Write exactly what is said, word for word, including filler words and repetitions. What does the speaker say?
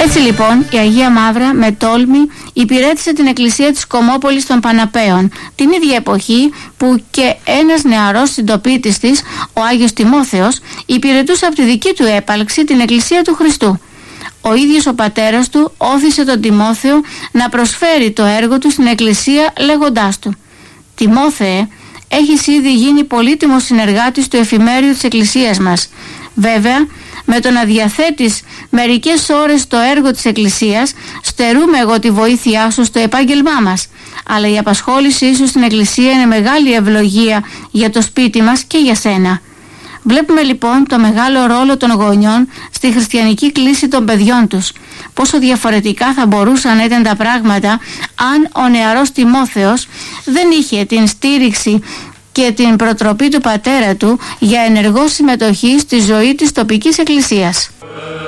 Έτσι λοιπόν η Αγία Μαύρα με τόλμη υπηρέτησε την εκκλησία της Κομμόπολης των Παναπαίων, την ίδια εποχή που και ένας νεαρός συντοπίτης της, ο Άγιος Τιμόθεος, υπηρετούσε από τη δική του έπαλξη την εκκλησία του Χριστού. Ο ίδιος ο πατέρας του όθησε τον Τιμόθεο να προσφέρει το έργο του στην εκκλησία λέγοντάς του: «Τιμόθεε, έχεις ήδη γίνει πολύτιμος συνεργάτης του εφημέριου της εκκλησίας μας. Βέβαια, με το να διαθέτεις μερικές ώρες το έργο της εκκλησίας, στερούμε εγώ τη βοήθειά σου στο επάγγελμά μας. Αλλά η απασχόλησή σου στην εκκλησία είναι μεγάλη ευλογία για το σπίτι μας και για σένα». Βλέπουμε λοιπόν το μεγάλο ρόλο των γονιών στη χριστιανική κλίση των παιδιών τους. Πόσο διαφορετικά θα μπορούσαν να ήταν τα πράγματα αν ο νεαρός Τιμόθεος δεν είχε την στήριξη και την προτροπή του πατέρα του για ενεργό συμμετοχή στη ζωή της τοπικής εκκλησίας.